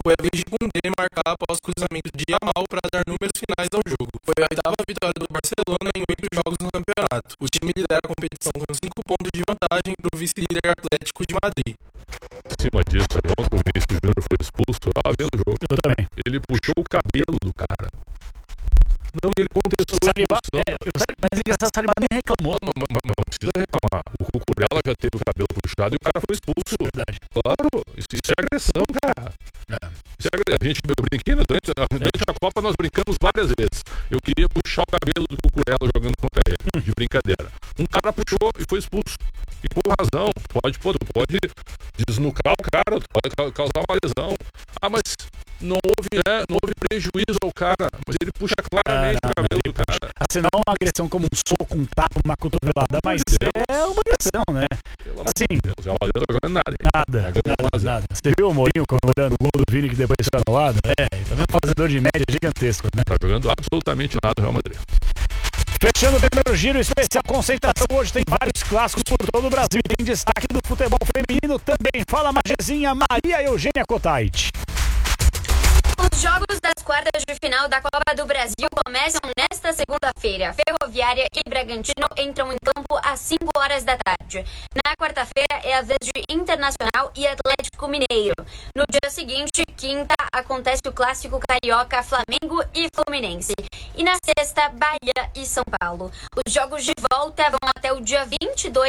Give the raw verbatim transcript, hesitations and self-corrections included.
foi a vez de Koundé marcar após cruzamento de Yamal para dar números finais ao jogo. Foi a oitava vitória do Barcelona em oito jogos no campeonato. O time lidera a competição com cinco pontos de vantagem para o vice-líder Atlético de Madrid. Acima disso, quando o Vinícius Júnior foi expulso, eu tava vendo o jogo. Eu também. Ele puxou o cabelo do cara. Não, ele contestou a expulsão. É, mas ele essa Saliba nem reclamou. Não, não, não, não precisa reclamar. O Cucurella já teve o cabelo puxado e o cara foi expulso. Verdade. Claro, isso, isso é agressão, cara. É. Isso é agressão. A gente brinquei, durante, durante a Copa nós brincamos várias vezes. Eu queria puxar o cabelo do Cucurella jogando contra ele, de brincadeira. Um cara puxou e foi expulso. E com razão, pode, pode, pode desnucar o cara, pode causar uma lesão. Ah, mas não houve, né, não houve prejuízo ao cara, mas ele puxa claramente ah, não, o cabelo do cara. Assim, não é uma agressão como um soco, um tapa, uma cotovelada, mas é uma agressão, né? Assim, Deus, o Amadeu não tá jogando nada. Hein? Nada, nada, nada. Você viu o Mourinho comemorando o gol do Vini que depois foi anulado? É, também um fazedor de média gigantesco, né? Tá jogando absolutamente nada o Real Madrid. Fechando o primeiro giro especial concentração, hoje tem vários clássicos por todo o Brasil e tem destaque do futebol feminino também. Fala, Magezinha, Maria Eugênia Kotait. Os jogos das quartas de final da Copa do Brasil começam nesta segunda-feira. Ferroviária e Bragantino entram em campo às cinco horas da tarde. Na quarta-feira é a vez de Internacional e Atlético Mineiro. No dia seguinte, quinta, acontece o clássico carioca Flamengo e Fluminense. E na sexta, Bahia e São Paulo. Os jogos de volta vão até o dia vinte e dois